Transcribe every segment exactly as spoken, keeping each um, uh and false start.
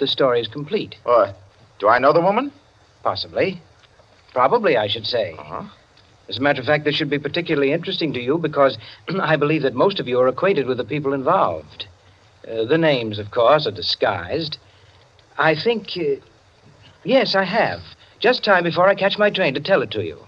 the story is complete. Uh, do I know the woman? Possibly. Probably, I should say. Uh-huh. As a matter of fact, this should be particularly interesting to you because I believe that most of you are acquainted with the people involved. Uh, the names, of course, are disguised. I think... Uh, yes, I have. Just time before I catch my train to tell it to you.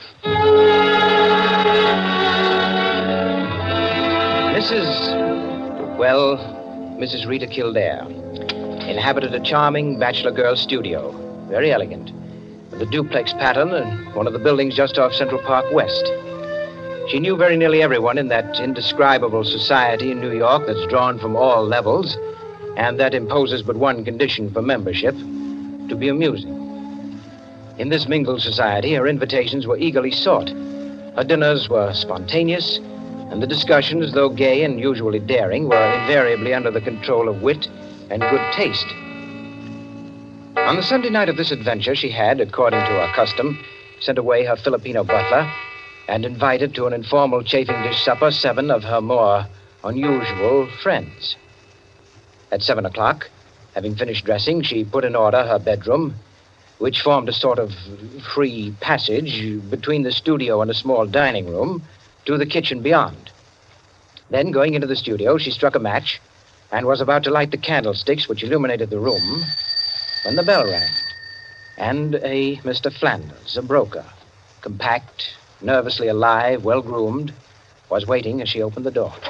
Missus Well, Missus Rita Kildare inhabited a charming bachelor girl studio. Very elegant. With a duplex pattern and one of the buildings just off Central Park West. She knew very nearly everyone in that indescribable society in New York that's drawn from all levels and that imposes but one condition for membership, to be amusing. In this mingled society, her invitations were eagerly sought. Her dinners were spontaneous, and the discussions, though gay and usually daring, were invariably under the control of wit and good taste. On the Sunday night of this adventure, she had, according to her custom, sent away her Filipino butler and invited to an informal chafing dish supper seven of her more unusual friends. At seven o'clock, having finished dressing, she put in order her bedroom, which formed a sort of free passage between the studio and a small dining room to the kitchen beyond. Then, going into the studio, she struck a match and was about to light the candlesticks which illuminated the room when the bell rang, and a Mister Flanders, a broker, compact, nervously alive, well-groomed, was waiting as she opened the door.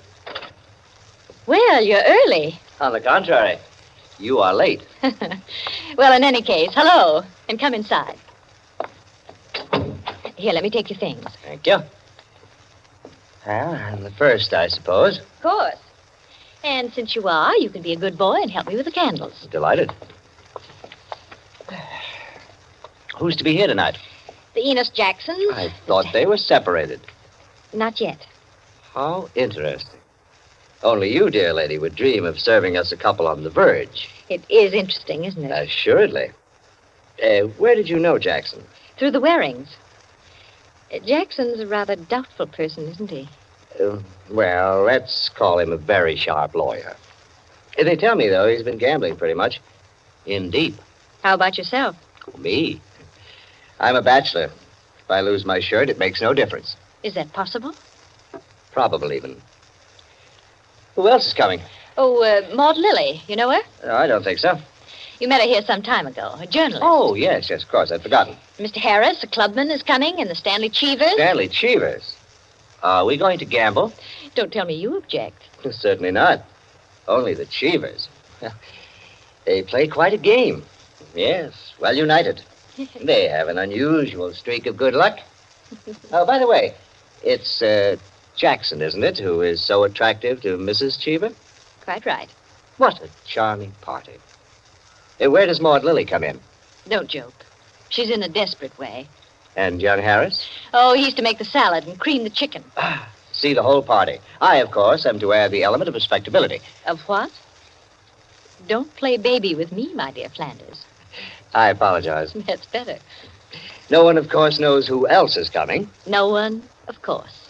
Well, you're early. On the contrary, you are late. Well, in any case, hello, and come inside. Here, let me take your things. Thank you. Well, I'm the first, I suppose. Of course. And since you are, you can be a good boy and help me with the candles. Delighted. Who's to be here tonight? The Enos Jacksons. I thought they were separated. Not yet. How interesting. Only you, dear lady, would dream of serving us a couple on the verge. It is interesting, isn't it? Assuredly. Uh, where did you know Jackson? Through the Warings. Uh, Jackson's a rather doubtful person, isn't he? Uh, well, let's call him a very sharp lawyer. Uh, They tell me, though, he's been gambling pretty much. In deep. How about yourself? Me? I'm a bachelor. If I lose my shirt, it makes no difference. Is that possible? Probable, even. Who else is coming? Oh, uh, Maud Lily. You know her? No, I don't think so. You met her here some time ago. A journalist. Oh, yes, yes, of course. I'd forgotten. Mister Harris, a clubman, is coming, and the Stanley Cheevers. Stanley Cheevers. Are we going to gamble? Don't tell me you object. Certainly not. Only the Cheevers. They play quite a game. Yes, well united. They have an unusual streak of good luck. Oh, by the way, it's uh, Jackson, isn't it, who is so attractive to Missus Cheever? Quite right. What a charming party. Uh, where does Maud Lily come in? Don't joke. She's in a desperate way. And young Harris? Oh, he's to make the salad and cream the chicken. Ah, see the whole party. I, of course, am to add the element of respectability. Of what? Don't play baby with me, my dear Flanders. I apologize. That's better. No one, of course, knows who else is coming. No one, of course.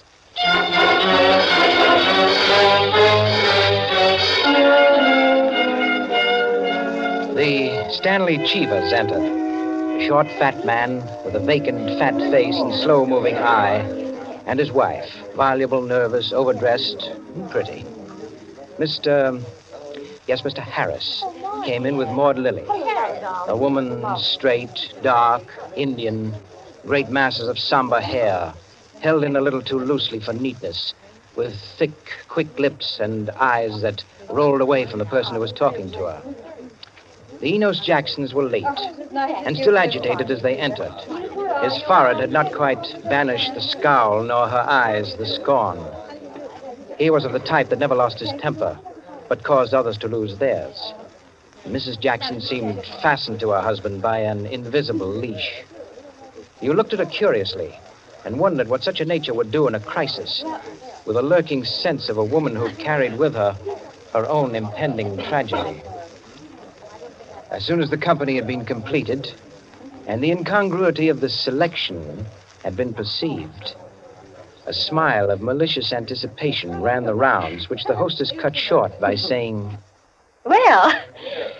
The Stanley Cheevers entered. A short, fat man with a vacant, fat face and slow-moving eye, and his wife, voluble, nervous, overdressed, and pretty. Mister Yes, Mister Harris came in with Maud Lily, a woman straight, dark, Indian, great masses of somber hair, held in a little too loosely for neatness, with thick, quick lips and eyes that rolled away from the person who was talking to her. The Enos Jacksons were late, and still agitated as they entered. His forehead had not quite banished the scowl, nor her eyes the scorn. He was of the type that never lost his temper, but caused others to lose theirs. Missus Jackson seemed fastened to her husband by an invisible leash. You looked at her curiously and wondered what such a nature would do in a crisis, with a lurking sense of a woman who carried with her her own impending tragedy. As soon as the company had been completed and the incongruity of the selection had been perceived, a smile of malicious anticipation ran the rounds, which the hostess cut short by saying, Well,